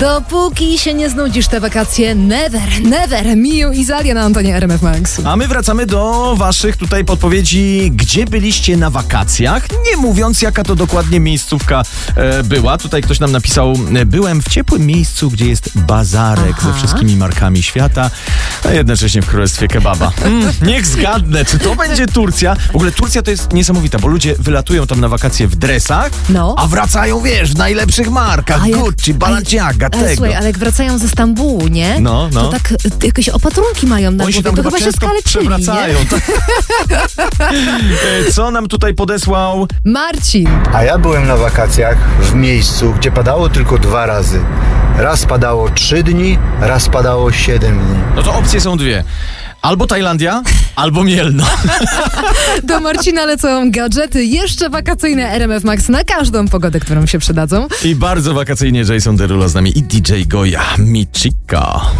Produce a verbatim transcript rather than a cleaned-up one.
Dopóki się nie znudzisz te wakacje, never, never. Miu i Zalia na antenie R M F Max. A my wracamy do waszych tutaj podpowiedzi, gdzie byliście na wakacjach, nie mówiąc jaka to dokładnie miejscówka e, była. Tutaj ktoś nam napisał, byłem w ciepłym miejscu, gdzie jest bazarek Aha. ze wszystkimi markami świata, a jednocześnie w królestwie kebaba. Mm, niech zgadnę, czy to będzie Turcja? W ogóle Turcja to jest niesamowita, bo ludzie wylatują tam na wakacje w dresach, No. a wracają, wiesz, w najlepszych markach, A jak- Gucci, Balenciaga, Ale tego. słuchaj, ale jak wracają ze Stambułu, nie? No, no. To tak y, jakieś opatrunki mają na Oni się głowie. tam To chyba chyba się często skaleczyli, przewracają. E, Co nam tutaj podesłał? nie? Marcin. A ja byłem na wakacjach w miejscu, gdzie padało tylko dwa razy. Raz padało trzy dni, raz padało siedem dni. No to opcje są dwie. Albo Tajlandia, albo Mielno. Do Marcina lecą gadżety jeszcze wakacyjne R M F Max na każdą pogodę, którą się przydadzą. I bardzo wakacyjnie Jason Derulo z nami i D J Goja Michika.